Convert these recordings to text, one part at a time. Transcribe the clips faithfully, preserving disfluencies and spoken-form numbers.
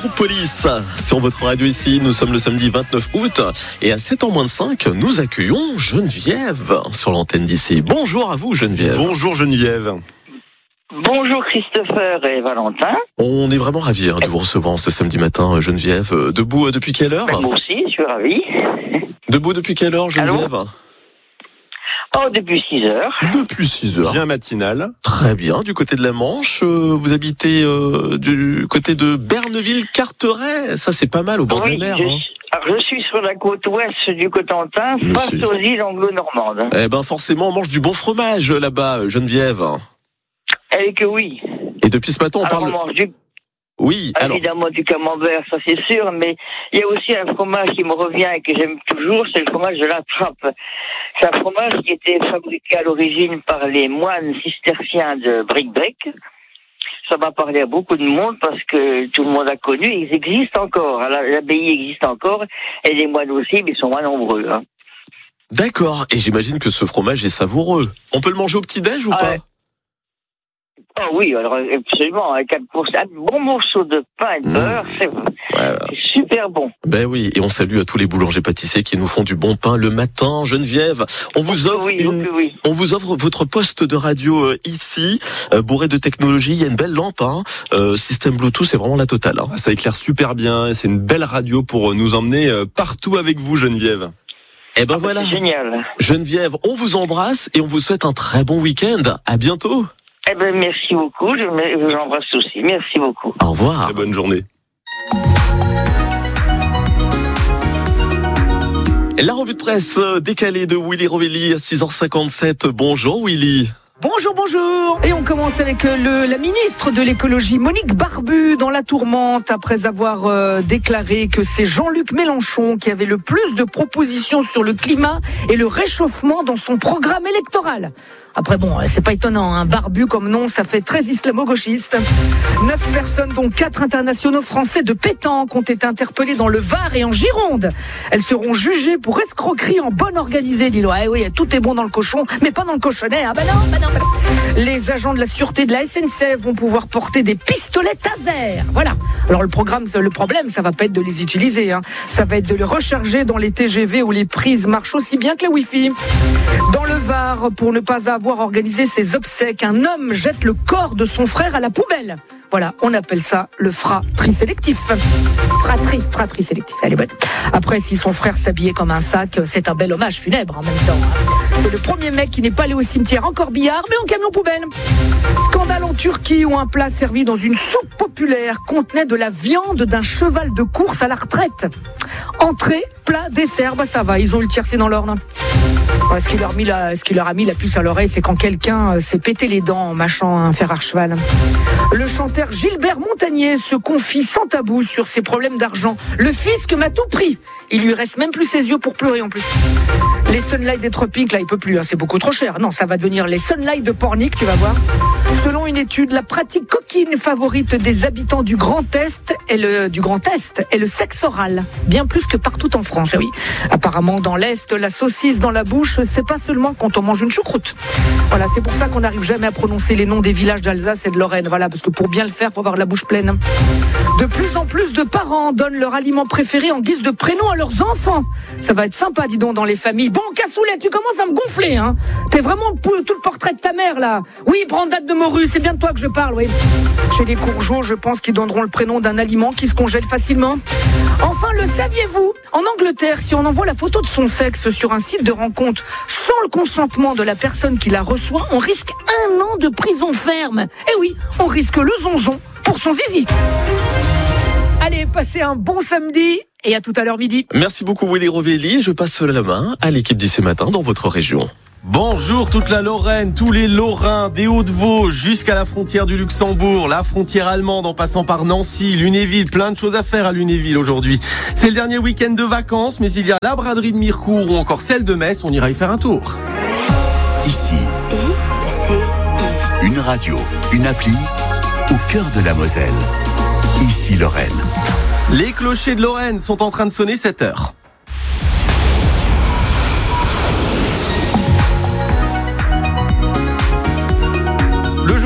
groupe Police sur votre radio ici. Nous sommes le samedi vingt-neuf août et à sept heures moins cinq, nous accueillons Geneviève sur l'antenne d'ici. Bonjour à vous Geneviève. Bonjour Geneviève. Bonjour Christopher et Valentin. On est vraiment ravis hein, de vous recevoir ce samedi matin Geneviève. Debout depuis quelle heure? Ben, moi aussi, je suis ravi. Debout depuis quelle heure Geneviève? Allô? Oh, depuis six heures. Depuis six heures. Bien matinal. Très bien, du côté de la Manche. Euh, vous habitez euh, du côté de Berneville-Carteret. Ça, c'est pas mal au bord oui, de la mer. Je, hein. alors, je suis sur la côte ouest du Cotentin, Mais face c'est... aux îles anglo-normandes. Eh ben, forcément, on mange du bon fromage là-bas, Geneviève. Eh que oui. Et depuis ce matin, on alors, parle... on mange du... Oui, alors... Évidemment du camembert, ça c'est sûr, mais il y a aussi un fromage qui me revient et que j'aime toujours, c'est le fromage de la Trappe. C'est un fromage qui était fabriqué à l'origine par les moines cisterciens de Bricbec. Ça m'a parlé à beaucoup de monde parce que tout le monde a connu, ils existent encore. L'abbaye existe encore et les moines aussi, mais ils sont moins nombreux. Hein. D'accord, et j'imagine que ce fromage est savoureux. On peut le manger au petit-déj ou ah, pas? ouais. Ah oui, alors absolument, avec un, un bon morceau de pain et de beurre, mmh. c'est, voilà. c'est super bon. Ben oui, et on salue à tous les boulangers-pâtissiers qui nous font du bon pain le matin. Geneviève, on vous offre oui, une, oui. on vous offre votre poste de radio euh, ici, euh, bourré de technologie. Il y a une belle lampe, hein, euh, système Bluetooth, c'est vraiment la totale. Hein. Ça éclaire super bien, et c'est une belle radio pour nous emmener partout avec vous, Geneviève. Eh ben ah, voilà. C'est génial. Geneviève, on vous embrasse et on vous souhaite un très bon week-end. À bientôt. Eh ben, merci beaucoup. Je vous embrasse aussi. Merci beaucoup. Au revoir. Très bonne journée. La revue de presse décalée de Willy Rovelli à six heures cinquante-sept. Bonjour Willy. Bonjour, bonjour. Et on commence avec le, la ministre de l'écologie, Monique Barbu, dans la tourmente, après avoir euh, déclaré que c'est Jean-Luc Mélenchon qui avait le plus de propositions sur le climat et le réchauffement dans son programme électoral. Après bon, c'est pas étonnant, hein. Barbu comme nom, ça fait très islamo-gauchiste. Neuf personnes, dont quatre internationaux français de pétanque, ont été interpellées dans le Var et en Gironde. Elles seront jugées pour escroquerie en bonne organisée. Dis-le, eh oui, tout est bon dans le cochon, mais pas dans le cochonnet. Ah bah non, bah non, bah non. Les agents de la sûreté de la S N C F vont pouvoir porter des pistolets taser. Voilà. Alors le programme, le problème, ça va pas être de les utiliser, hein. Ça va être de les recharger dans les T G V où les prises marchent aussi bien que le Wi-Fi. Dans le Var, pour ne pas avoir organisé ses obsèques, un homme jette le corps de son frère à la poubelle. Voilà, on appelle ça le fratri sélectif. Fratri, fratri sélectif, elle est bonne. Après, si son frère s'habillait comme un sac, c'est un bel hommage funèbre en même temps. C'est le premier mec qui n'est pas allé au cimetière en corbillard, mais en camion poubelle. Scandale en Turquie où un plat servi dans une soupe populaire contenait de la viande d'un cheval de course à la retraite. Entrée, plat, dessert, bah ça va, ils ont eu le tiercé dans l'ordre. Ce qui, leur a mis la, ce qui leur a mis la puce à l'oreille, c'est quand quelqu'un s'est pété les dents en mâchant un fer à cheval. Le chanteur Gilbert Montagnier se confie sans tabou sur ses problèmes d'argent. Le fisc m'a tout pris. Il lui reste même plus ses yeux pour pleurer en plus. Les Sunlight des tropiques, là, il peut plus, hein, c'est beaucoup trop cher. Non, ça va devenir les Sunlight de Pornic, tu vas voir. Selon une étude, la pratique coquine favorite des habitants du Grand Est est le, du Grand Est est le sexe oral. Bien plus que partout en France, oui. Apparemment, dans l'Est, la saucisse dans la bouche, c'est pas seulement quand on mange une choucroute. Voilà, c'est pour ça qu'on n'arrive jamais à prononcer les noms des villages d'Alsace et de Lorraine. Voilà, parce que pour bien le faire, faut avoir la bouche pleine. De plus en plus de parents donnent leur aliment préféré en guise de prénom à leurs enfants. Ça va être sympa, dis donc, dans les familles. Bon, Cassoulet, tu commences à me gonfler, hein. T'es vraiment tout le portrait de ta mère, là. Oui, Brandade de morue, c'est bien de toi que je parle, oui. Chez les Courgeaux, je pense qu'ils donneront le prénom d'un aliment qui se congèle facilement. Enfin, le saviez-vous? En Angleterre, si on envoie la photo de son sexe sur un site de rencontre sans le consentement de la personne qui la reçoit, on risque un an de prison ferme. Eh oui, on risque le zonzon pour son zizi. Allez, passez un bon samedi et à tout à l'heure midi. Merci beaucoup Willy Rovelli. Je passe la main à l'équipe d'ici matin dans votre région. Bonjour toute la Lorraine, tous les Lorrains, des Hauts-de-Vaud jusqu'à la frontière du Luxembourg, la frontière allemande en passant par Nancy, Lunéville, plein de choses à faire à Lunéville aujourd'hui. C'est le dernier week-end de vacances, mais il y a la braderie de Mirecourt ou encore celle de Metz, on ira y faire un tour. Ici, I C I. Une radio, une appli, au cœur de la Moselle. Ici Lorraine. Les clochers de Lorraine sont en train de sonner sept heures. Le journal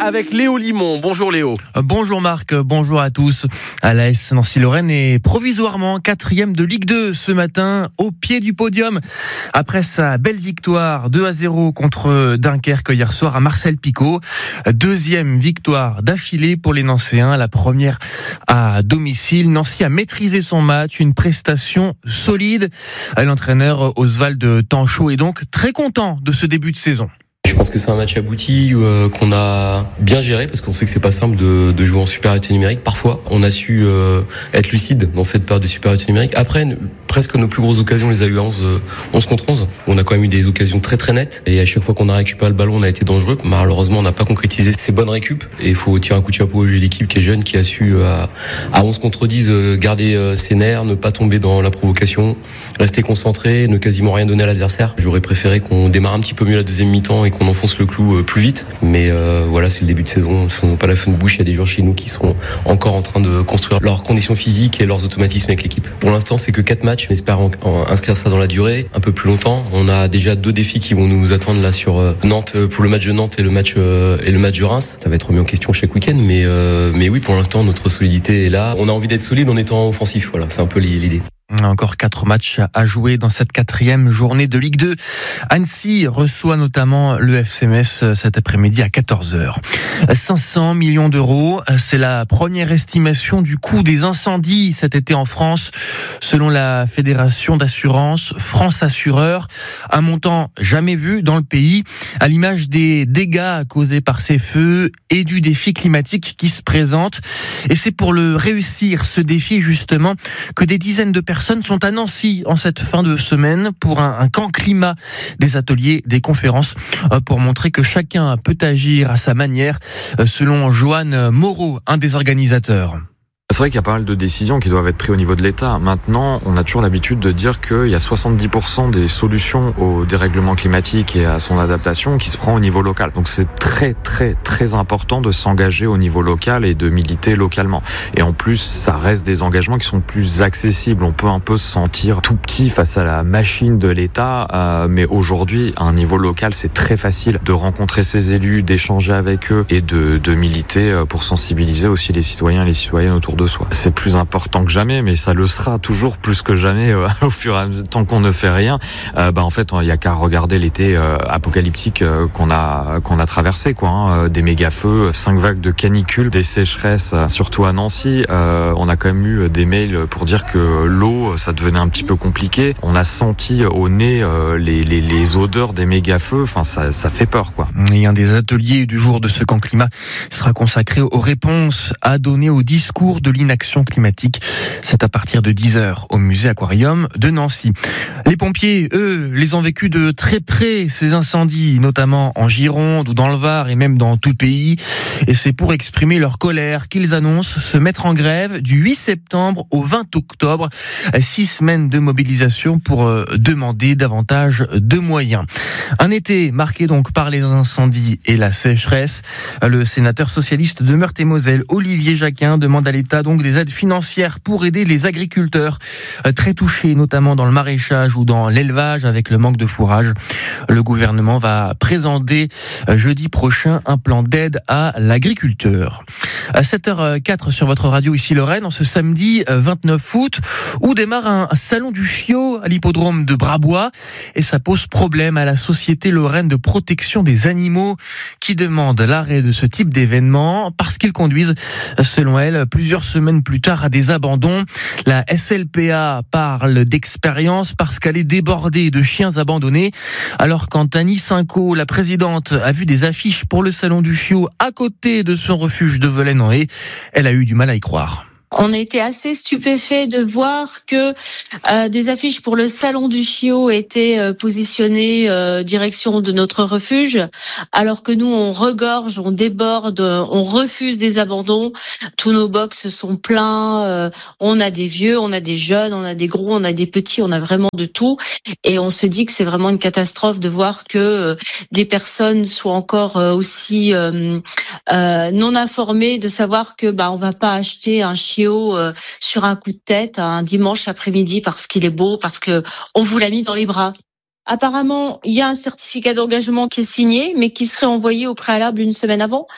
avec Léo Limon. Bonjour Léo. Bonjour Marc, bonjour à tous. L'A S Nancy-Lorraine est provisoirement quatrième de Ligue deux ce matin, au pied du podium. Après sa belle victoire deux à zéro contre Dunkerque hier soir à Marcel-Picot. Deuxième victoire d'affilée pour les Nancéens, la première à domicile. Nancy a maîtrisé son match, une prestation solide. L'entraîneur Oswald Tanchot est donc très content de ce début de saison. Je pense que c'est un match abouti euh, qu'on a bien géré parce qu'on sait que c'est pas simple de, de jouer en supériorité numérique. Parfois, on a su euh, être lucide dans cette période de supériorité numérique. Après, presque nos plus grosses occasions, on les a eu à onze, onze contre onze. On a quand même eu des occasions très très nettes. Et à chaque fois qu'on a récupéré le ballon, on a été dangereux. Malheureusement, on n'a pas concrétisé ces bonnes récup. Et il faut tirer un coup de chapeau à l'équipe qui est jeune, qui a su à, à onze contre dix garder ses nerfs, ne pas tomber dans la provocation, rester concentré, ne quasiment rien donner à l'adversaire. J'aurais préféré qu'on démarre un petit peu mieux la deuxième mi-temps et qu'on enfonce le clou plus vite. Mais euh, voilà, c'est le début de saison. Ce n'est pas la fin de bouche. Il y a des joueurs chez nous qui sont encore en train de construire leurs conditions physiques et leurs automatismes avec l'équipe. Pour l'instant, c'est que quatre matchs. On espère en, en inscrire ça dans la durée, un peu plus longtemps. On a déjà deux défis qui vont nous attendre là sur euh, Nantes pour le match de Nantes et le match euh, et le match de Reims. Ça va être remis en question chaque week-end, mais euh, mais oui, pour l'instant, notre solidité est là. On a envie d'être solide en étant offensif. Voilà, c'est un peu l'idée. Encore quatre matchs à jouer dans cette quatrième journée de Ligue deux. Annecy reçoit notamment le F C Metz cet après-midi à quatorze heures. cinq cents millions d'euros, c'est la première estimation du coût des incendies cet été en France, selon la Fédération d'assurance France Assureur. Un montant jamais vu dans le pays, à l'image des dégâts causés par ces feux et du défi climatique qui se présente. Et c'est pour le réussir, ce défi justement, que des dizaines de personnes Personnes sont à Nancy en cette fin de semaine pour un, un camp climat, des ateliers, des conférences pour montrer que chacun peut agir à sa manière, selon Johan Moreau, un des organisateurs. C'est vrai qu'il y a pas mal de décisions qui doivent être prises au niveau de l'État. Maintenant, on a toujours l'habitude de dire qu'il y a soixante-dix pour cent des solutions au dérèglement climatique et à son adaptation qui se prend au niveau local. Donc c'est très très très important de s'engager au niveau local et de militer localement. Et en plus, ça reste des engagements qui sont plus accessibles. On peut un peu se sentir tout petit face à la machine de l'État, euh, mais aujourd'hui, à un niveau local, c'est très facile de rencontrer ses élus, d'échanger avec eux et de, de militer pour sensibiliser aussi les citoyens et les citoyennes autour de soi. C'est plus important que jamais, mais ça le sera toujours plus que jamais euh, au fur et à mesure, tant qu'on ne fait rien. Euh, bah en fait, il y a qu'à regarder l'été euh, apocalyptique euh, qu'on a qu'on a traversé, quoi. Hein, des méga feux, cinq vagues de canicule, des sécheresses, euh, surtout à Nancy. Euh, on a quand même eu des mails pour dire que l'eau, ça devenait un petit peu compliqué. On a senti au nez euh, les, les les odeurs des méga feux. Enfin, ça ça fait peur, quoi. Et un des ateliers du jour de ce camp climat sera consacré aux réponses à donner au discours de l'inaction climatique. C'est à partir de dix heures au musée Aquarium de Nancy. Les pompiers, eux, les ont vécus de très près, ces incendies, notamment en Gironde ou dans le Var et même dans tout le pays. Et c'est pour exprimer leur colère qu'ils annoncent se mettre en grève du huit septembre au vingt octobre. Six semaines de mobilisation pour demander davantage de moyens. Un été marqué donc par les incendies et la sécheresse. Le sénateur socialiste de Meurthe-et-Moselle, Olivier Jacquin, demande à l'État donc des aides financières pour aider les agriculteurs très touchés, notamment dans le maraîchage ou dans l'élevage avec le manque de fourrage. Le gouvernement va présenter jeudi prochain un plan d'aide à l'agriculteur. À sept heures quatre sur votre radio ici Lorraine, en ce samedi vingt-neuf août, où démarre un salon du chiot à l'hippodrome de Brabois, et ça pose problème à la Société Lorraine de protection des animaux qui demande l'arrêt de ce type d'événement parce qu'ils conduisent, selon elle, plusieurs semaines plus tard à des abandons. La S L P A parle d'expérience parce qu'elle est débordée de chiens abandonnés. Alors quand Annie Cinco, la présidente, a vu des affiches pour le salon du chiot à côté de son refuge de Velaine-en-Haye, elle a eu du mal à y croire. On a été assez stupéfaits de voir que euh, des affiches pour le salon du chiot étaient euh, positionnées euh, direction de notre refuge, alors que nous on regorge, on déborde, on refuse des abandons. Tous nos box sont pleins. Euh, on a des vieux, on a des jeunes, on a des gros, on a des petits, on a vraiment de tout. Et on se dit que c'est vraiment une catastrophe de voir que euh, des personnes soient encore euh, aussi euh, euh, non informées, de savoir que bah on va pas acheter un chiot Euh, sur un coup de tête un dimanche après-midi parce qu'il est beau, parce que on vous l'a mis dans les bras. Apparemment, il y a un certificat d'engagement qui est signé, mais qui serait envoyé au préalable une semaine avant.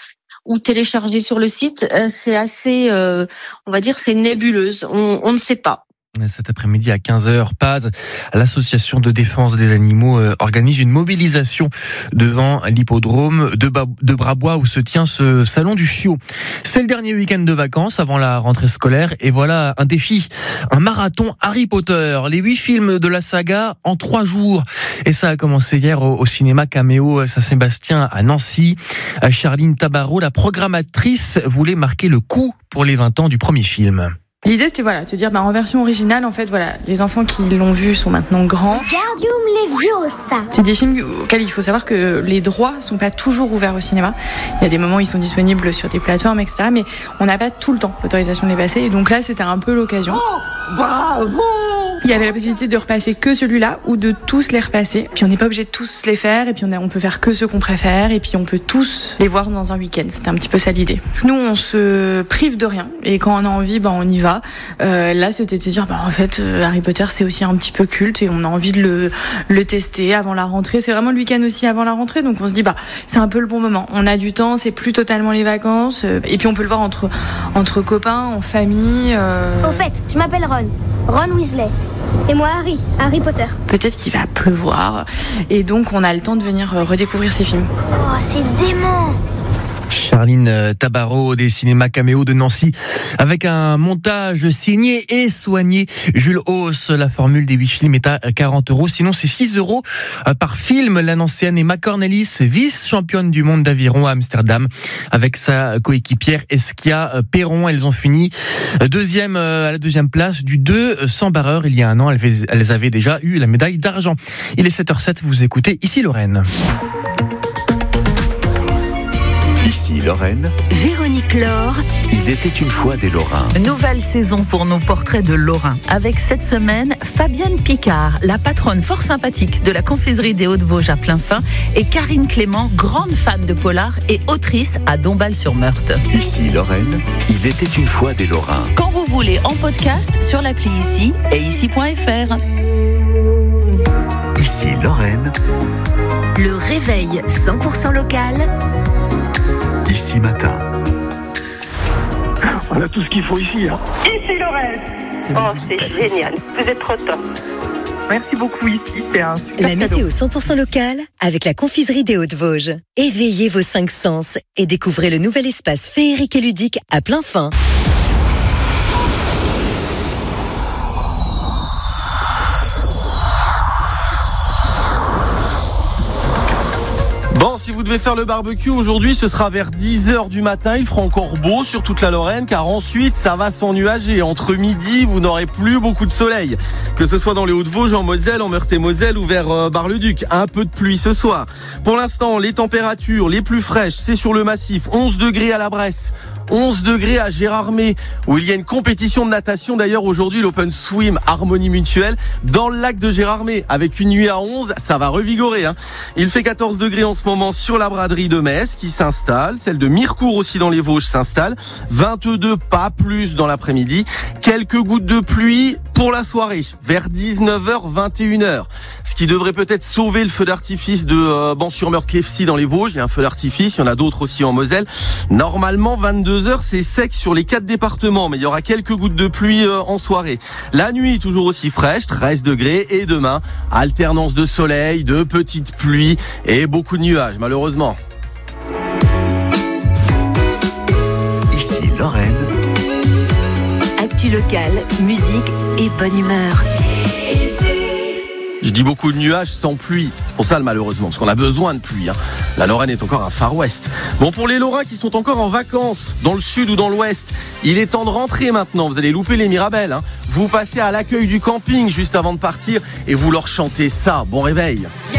ou téléchargées sur le site, euh, c'est assez, euh, on va dire, c'est nébuleuse. On, on ne sait pas. Cet après-midi à quinze heures, P A Z, l'association de défense des animaux, euh, organise une mobilisation devant l'hippodrome de, ba- de Brabois où se tient ce salon du chiot. C'est le dernier week-end de vacances avant la rentrée scolaire et voilà un défi, un marathon Harry Potter, les huit films de la saga en trois jours. Et ça a commencé hier au, au cinéma Caméo Saint-Sébastien à Nancy. Charline Tabarot, la programmatrice, voulait marquer le coup pour les vingt ans du premier film. L'idée, c'était voilà, de se dire, bah, en version originale, en fait, voilà, les enfants qui l'ont vu sont maintenant grands. Wingardium Leviosa. C'est des films auxquels il faut savoir que les droits sont pas toujours ouverts au cinéma. Il y a des moments où ils sont disponibles sur des plateformes, et cetera. Mais on n'a pas tout le temps l'autorisation de les passer. Et donc là, c'était un peu l'occasion. Oh, bravo! Il y avait la possibilité de repasser que celui-là ou de tous les repasser. Puis on n'est pas obligé de tous les faire. Et puis on, a, on peut faire que ceux qu'on préfère. Et puis on peut tous les voir dans un week-end. C'était un petit peu ça l'idée. Nous, on se prive de rien. Et quand on a envie, bah, on y va. Euh, là, c'était de se dire, bah, en fait, euh, Harry Potter, c'est aussi un petit peu culte et on a envie de le, le tester avant la rentrée. C'est vraiment le week-end aussi avant la rentrée. Donc on se dit, bah, c'est un peu le bon moment. On a du temps, c'est plus totalement les vacances. Euh, et puis on peut le voir entre, entre copains, en famille. Euh... Au fait, je m'appelle Ron. Ron Weasley. Et moi, Harry. Harry Potter. Peut-être qu'il va pleuvoir. Et donc, on a le temps de venir redécouvrir ces films. Oh, c'est dément! Charline Tabarot des cinémas Caméo de Nancy avec un montage signé et soigné. Jules Hauss, la formule des huit films est à quarante euros. Sinon, c'est six euros par film. La Nancéenne Emma Cornelis, vice-championne du monde d'aviron à Amsterdam avec sa coéquipière Eskia Perron. Elles ont fini deuxième à la deuxième place du deux cents barreurs. Il y a un an, elles avaient déjà eu la médaille d'argent. Il est sept heures zéro sept, vous écoutez Ici Lorraine. Ici Lorraine. Véronique Laure. Il était une fois des Lorrains. Nouvelle saison pour nos portraits de Lorrains. Avec cette semaine, Fabienne Picard, la patronne fort sympathique de la confiserie des Hauts-de-Vosges à Plainfin, et Karine Clément, grande fan de polar et autrice à Dombasle-sur-Meurthe. Ici Lorraine. Il était une fois des Lorrains. Quand vous voulez, en podcast sur l'appli Ici et ici point f r. Ici Lorraine. Le réveil cent pour cent local. Ici Matin. On a tout ce qu'il faut ici. Hein. Ici Lorraine. C'est oh, c'est génial. Vous êtes trop top. Merci beaucoup ici. C'est un super La cadeau. météo cent pour cent locale avec la confiserie des Hauts-de-Vosges. Éveillez vos cinq sens et découvrez le nouvel espace féerique et ludique à Plainfin. Bon, si vous devez faire le barbecue aujourd'hui, ce sera vers dix heures du matin. Il fera encore beau sur toute la Lorraine, car ensuite, ça va s'ennuager. Entre midi, vous n'aurez plus beaucoup de soleil. Que ce soit dans les Hauts-de-Vosges, en Moselle, en Meurthe-et-Moselle ou vers euh, Bar-le-Duc. Un peu de pluie ce soir. Pour l'instant, les températures les plus fraîches, c'est sur le massif. onze degrés à la Bresse. onze degrés à Gérardmer, où il y a une compétition de natation. D'ailleurs, aujourd'hui, l'Open Swim Harmonie Mutuelle dans le lac de Gérardmer. Avec une nuit à onze, ça va revigorer. Hein. Il fait quatorze degrés en ce moment sur la braderie de Metz qui s'installe. Celle de Mirecourt aussi dans les Vosges s'installe. vingt-deux, pas plus dans l'après-midi. Quelques gouttes de pluie pour la soirée, vers dix-neuf heures, vingt et une heures. Ce qui devrait peut-être sauver le feu d'artifice de euh, Ban-sur-Meurthe-Clefcy dans les Vosges. Il y a un feu d'artifice, il y en a d'autres aussi en Moselle. Normalement, vingt-deux heures, c'est sec sur les quatre départements, mais il y aura quelques gouttes de pluie euh, en soirée. La nuit, toujours aussi fraîche, treize degrés. Et demain, alternance de soleil, de petites pluies et beaucoup de nuages, malheureusement. Ici Lorraine. Actu locale, musique et bonne humeur. Je dis beaucoup de nuages sans pluie. Pour ça, malheureusement, parce qu'on a besoin de pluie. Hein. La Lorraine est encore un Far West. Bon, pour les Lorrains qui sont encore en vacances, dans le sud ou dans l'ouest, il est temps de rentrer maintenant. Vous allez louper les Mirabelles. Hein. Vous passez à l'accueil du camping juste avant de partir et vous leur chantez ça. Bon réveil.